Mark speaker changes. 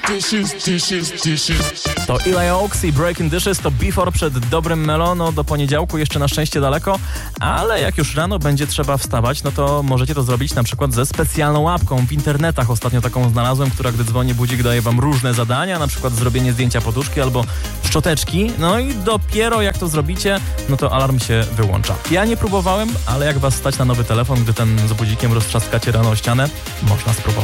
Speaker 1: To Eli Oaks i Breaking Dishes, to Before przed dobrym Melo. No do poniedziałku jeszcze na szczęście daleko, ale jak już rano będzie trzeba wstawać, no to możecie to zrobić na przykład ze specjalną łapką. W internetach ostatnio taką znalazłem, która gdy dzwoni budzik daje wam różne zadania, na przykład zrobienie zdjęcia poduszki albo szczoteczki. No i dopiero jak to zrobicie, no to alarm się wyłącza. Ja nie próbowałem, ale jak was stać na nowy telefon, gdy ten z budzikiem roztrzaskacie rano o ścianę, można spróbować.